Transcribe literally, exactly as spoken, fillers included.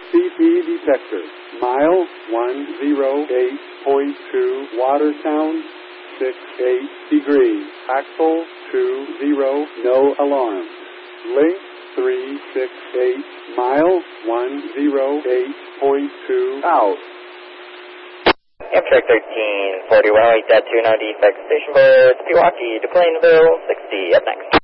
C P detector. Mile one oh eight point two, Watertown, six eight degrees. Axle two zero, no alarm. Link three six eight, mile one oh eight point two, out. Amtrak thirteen forty, well, eight two, no defects, station board, Pewaukee to Plainville, sixty, up next.